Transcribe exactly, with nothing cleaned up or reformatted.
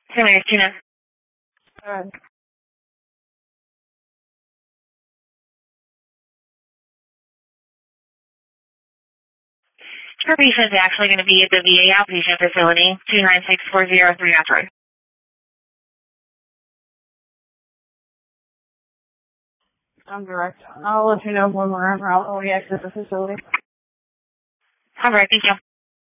Hey, Mary, Tina. Uh, Your patient is actually going to be at the V A outpatient facility, two nine six four zero three Oxford. I'm direct. I'll let you know when we're out. I'll exit the facility. All right, thank you.